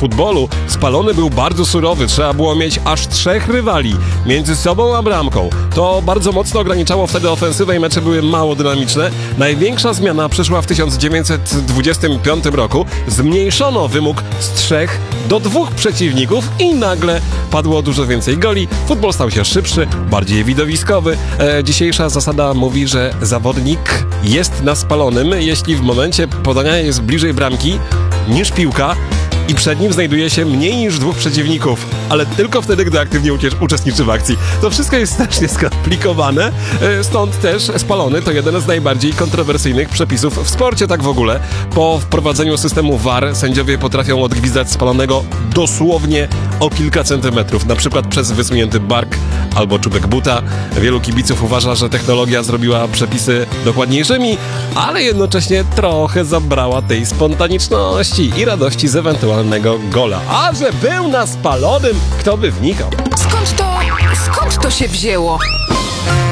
futbolu spalony był bardzo surowy. Trzeba było mieć aż 3 rywali między sobą a bramką. To bardzo mocno ograniczało wtedy ofensywę i mecze były mało dynamiczne. Największa zmiana przyszła w 1925 roku. Zmniejszono wymóg z 3 do 2 przeciwników i nagle padło dużo więcej goli. Futbol stał się szybszy, bardziej widowiskowy. Dzisiejsza zasada mówi, że zawodnik jest na spalonym, jeśli w momencie podania jest bliżej bramki niż piłka i przed nim znajduje się mniej niż 2 przeciwników, ale tylko wtedy, gdy aktywnie uczestniczy w akcji. To wszystko jest strasznie skomplikowane, stąd też spalony to jeden z najbardziej kontrowersyjnych przepisów w sporcie, tak w ogóle. Po wprowadzeniu systemu VAR sędziowie potrafią odgwizdać spalonego dosłownie o kilka centymetrów, na przykład przez wysunięty bark albo czubek buta. Wielu kibiców uważa, że technologia zrobiła przepisy dokładniejszymi, ale jednocześnie trochę zabrała tej spontaniczności i radości z ewentualnego gola. A że był na spalonym, kto by wnikał? Skąd to się wzięło?